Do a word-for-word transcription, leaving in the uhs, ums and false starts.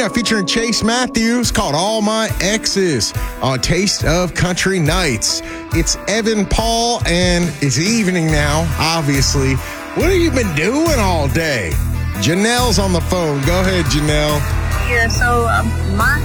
uh, featuring Chase Matthews called All My Exes on Taste of Country Nights. It's Evan Paul, and it's evening now, obviously. What have you been doing all day? Janelle's on the phone. Go ahead, Janelle. Yeah, so um, my